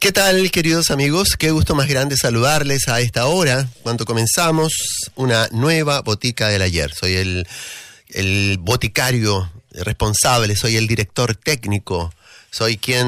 ¿Qué tal, queridos amigos? Qué gusto más grande saludarles a esta hora, cuando comenzamos una nueva Botica del Ayer. Soy el boticario responsable, soy el director técnico, soy quien,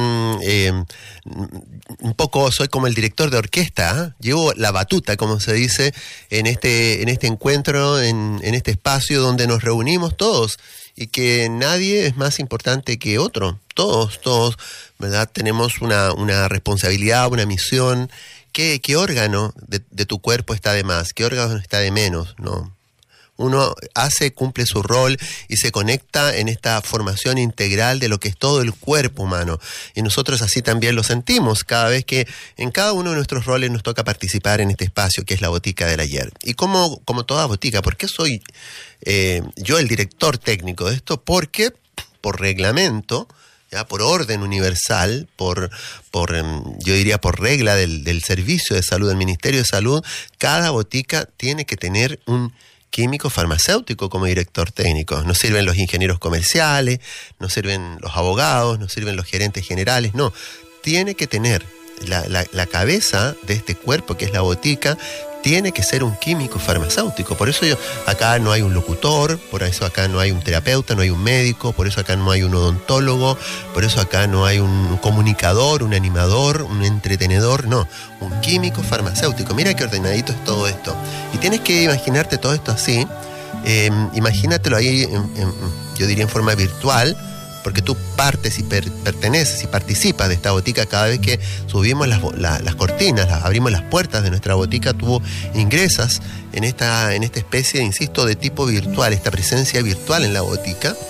un poco soy como el director de orquesta, ¿eh? Llevo la batuta, como se dice, en este encuentro, en este espacio donde nos reunimos todos y que nadie es más importante que otro. Todos, ¿verdad? Tenemos una responsabilidad, una misión. ¿Qué órgano de tu cuerpo está de más? ¿Qué órgano está de menos? No. Uno cumple su rol y se conecta en esta formación integral de lo que es todo el cuerpo humano. Y nosotros así también lo sentimos cada vez que en cada uno de nuestros roles nos toca participar en este espacio que es la Botica del Ayer. Y como toda botica, ¿por qué soy yo el director técnico de esto? Porque por reglamento, ¿ya? Por orden universal, yo diría por regla del Servicio de Salud, del Ministerio de Salud, cada botica tiene que tener un químico farmacéutico como director técnico. No sirven los ingenieros comerciales, no sirven los abogados, no sirven los gerentes generales, no. Tiene que tener la cabeza de este cuerpo que es la botica, tiene que ser un químico farmacéutico. Por eso acá no hay un locutor, por eso acá no hay un terapeuta, no hay un médico, por eso acá no hay un odontólogo, por eso acá no hay un comunicador, un animador, un entretenedor, no, un químico farmacéutico. Mira qué ordenadito es todo esto. Y tienes que imaginarte todo esto así, imagínatelo ahí, yo diría en forma virtual, porque tú partes y perteneces y participas de esta botica cada vez que subimos las cortinas, abrimos las puertas de nuestra botica, tú ingresas en esta especie, insisto, de tipo virtual, esta presencia virtual en la botica.